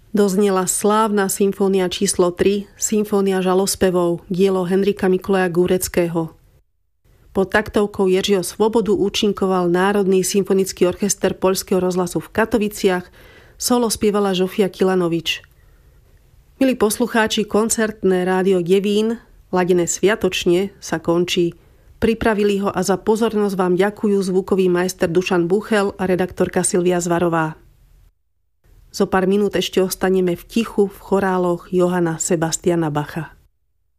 Doznela slávna symfónia číslo 3, symfónia žalospevov, dielo Henrika Mikulaja Gúreckého. Pod taktovkou Jiřího Svobodu účinkoval Národný symfonický orchester Poľského rozhlasu v Katoviciach, solo spievala Žofia Kilanovič. Milí poslucháči, koncertné rádio Devín, ladené sviatočne, sa končí. Pripravili ho a za pozornosť vám ďakujú zvukový majster Dušan Buchel a redaktorka Silvia Zvarová. Zo pár minút ešte ostaneme v tichu v choráloch Johana Sebastiana Bacha.